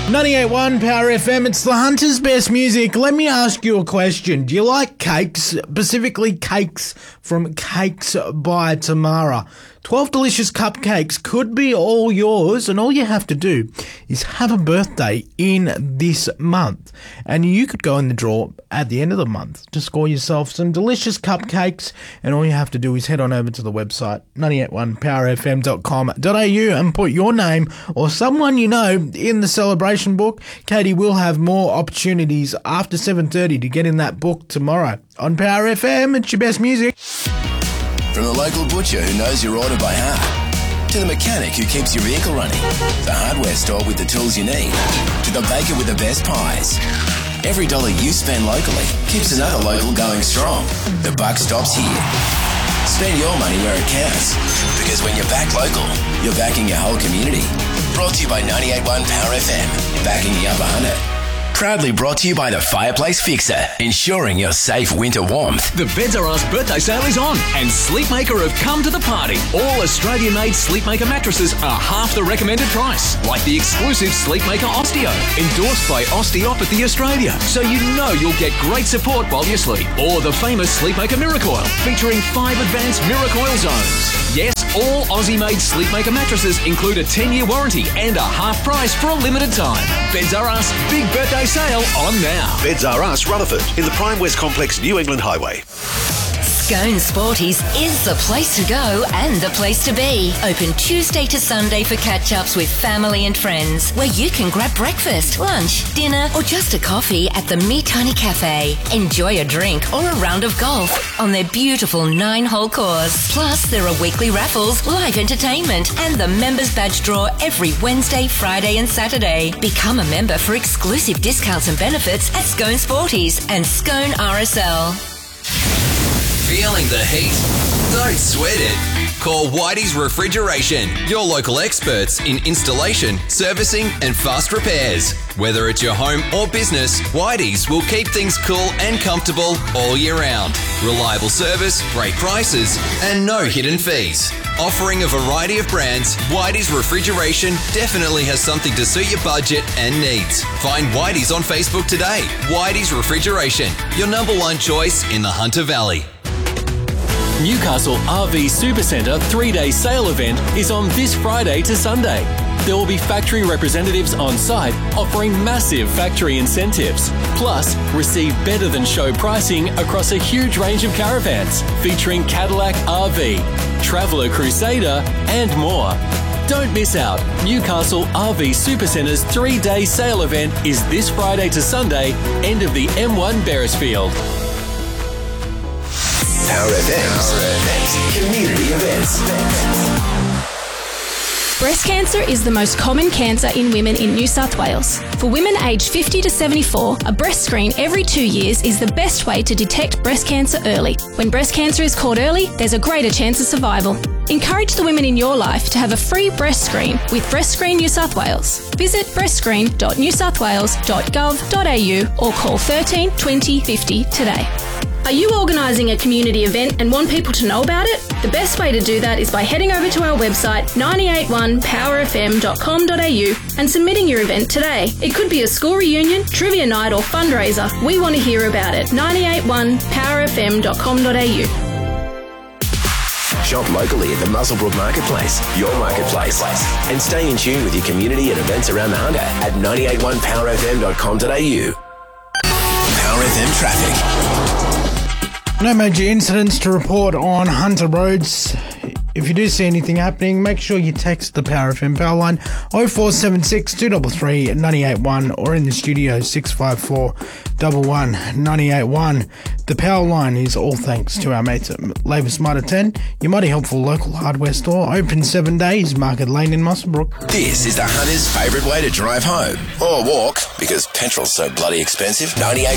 98.1 Power FM, it's the Hunter's Best Music. Let me ask you a question. Do you like cakes, specifically cakes from Cakes by Tamara? 12 delicious cupcakes could be all yours, and all you have to do is have a birthday in this month. And you could go in the draw at the end of the month to score yourself some delicious cupcakes, and all you have to do is head on over to the website, 981powerfm.com.au, and put your name or someone you know in the celebration book. Katie will have more opportunities after 7:30 to get in that book tomorrow. On Power FM, it's your best music. From the local butcher who knows your order by heart, to the mechanic who keeps your vehicle running, the hardware store with the tools you need, to the baker with the best pies. Every dollar you spend locally keeps another local going strong. The buck stops here. Spend your money where it counts, because when you're back local, you're backing your whole community. Brought to you by 98.1 Power FM, backing the Upper Hunter. Proudly brought to you by the Fireplace Fixer, ensuring your safe winter warmth. The Beds R Us birthday sale is on, and Sleepmaker have come to the party. All Australian-made Sleepmaker mattresses are half the recommended price, like the exclusive Sleepmaker Osteo, endorsed by Osteopathy Australia, so you know you'll get great support while you sleep. Or the famous Sleepmaker Miracoil, featuring 5 advanced Miracoil zones. Yes, all Aussie-made Sleepmaker mattresses include a 10-year warranty and a half price for a limited time. Beds R Us big birthday sale on now. Beds R Us, Rutherford, in the Prime West Complex, New England Highway. Scone Sporties is the place to go and the place to be. Open Tuesday to Sunday for catch-ups with family and friends, where you can grab breakfast, lunch, dinner, or just a coffee at the Me Tiny Cafe. Enjoy a drink or a round of golf on their beautiful 9-hole course. Plus, there are weekly raffles, live entertainment, and the members badge draw every Wednesday, Friday, and Saturday. Become a member for exclusive discounts and benefits at Scone Sporties and Scone RSL. Feeling the heat? Don't sweat it. Call Whitey's Refrigeration, your local experts in installation, servicing and fast repairs. Whether it's your home or business, Whitey's will keep things cool and comfortable all year round. Reliable service, great prices and no hidden fees. Offering a variety of brands, Whitey's Refrigeration definitely has something to suit your budget and needs. Find Whitey's on Facebook today. Whitey's Refrigeration, your number one choice in the Hunter Valley. Newcastle RV Supercentre 3-day sale event is on this Friday to Sunday. There will be factory representatives on site offering massive factory incentives. Plus, receive better than show pricing across a huge range of caravans featuring Cadillac RV, Traveller Crusader and more. Don't miss out. Newcastle RV Supercentre's 3-day sale event is this Friday to Sunday, end of the M1 Beresfield. Power FM's community events. Breast cancer is the most common cancer in women in New South Wales. For women aged 50 to 74, a breast screen every 2 years is the best way to detect breast cancer early. When breast cancer is caught early, there's a greater chance of survival. Encourage the women in your life to have a free breast screen with Breast Screen New South Wales. Visit breastscreen.newsouthwales.gov.au or call 13 20 50 today. Are you organising a community event and want people to know about it? The best way to do that is by heading over to our website 981powerfm.com.au and submitting your event today. It could be a school reunion, trivia night or fundraiser. We want to hear about it. 981powerfm.com.au. Shop locally at the Muswellbrook Marketplace, your marketplace. And stay in tune with your community and events around the Hunter at 981powerfm.com.au. Power FM traffic. No major incidents to report on Hunter roads. If you do see anything happening, make sure you text the Power FM power line 0476 233 981 or in the studio 654 11 The power line is all thanks to our mates at Labour Smarter 10, your mighty helpful local hardware store, open 7 days, Market Lane in Muswellbrook. This is the Hunter's favourite way to drive home or walk because petrol's so bloody expensive. 98